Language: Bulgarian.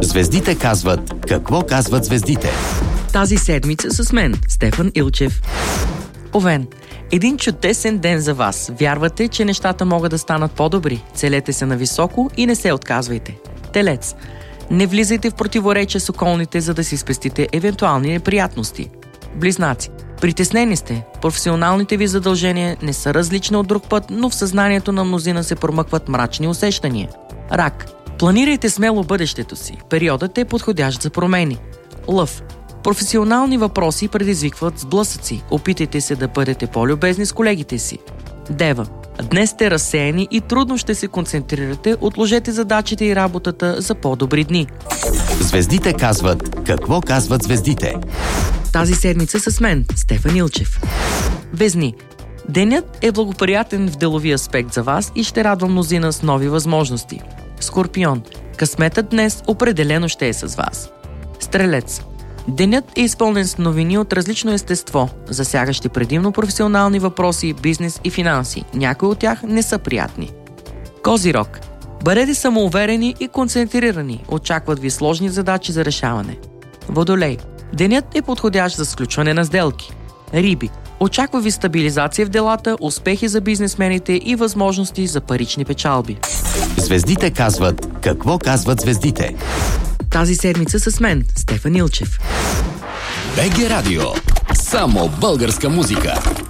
Звездите казват какво казват звездите. Тази седмица с мен, Стефан Илчев. Овен, един чудесен ден за вас. Вярвате, че нещата могат да станат по-добри. Целете се нависоко и не се отказвайте. Телец, не влизайте в противоречие с околните, за да си спестите евентуални неприятности. Близнаци, притеснени сте. Професионалните ви задължения не са различни от друг път, но в съзнанието на мнозина се промъкват мрачни усещания. Рак, планирайте смело бъдещето си. Периодът е подходящ за промени. Лъв, професионални въпроси предизвикват сблъсъци. Опитайте се да бъдете по-любезни с колегите си. Дева, днес сте разсеяни и трудно ще се концентрирате. Отложете задачите и работата за по-добри дни. Звездите казват какво казват звездите. Тази седмица с мен, Стефан Илчев. Везни, денят е благоприятен в делови аспект за вас и ще радва мнозина с нови възможности. Скорпион, късметът днес определено ще е с вас. Стрелец, денят е изпълнен с новини от различно естество, засягащи предимно професионални въпроси, бизнес и финанси. Някои от тях не са приятни. Козирог, бъдете самоуверени и концентрирани. Очакват ви сложни задачи за решаване. Водолей, денят е подходящ за сключване на сделки. Риби, очаква ви стабилизация в делата, успехи за бизнесмените и възможности за парични печалби. Звездите казват какво казват звездите. Тази седмица с мен, Стефан Илчев. БГ Радио. Само българска музика.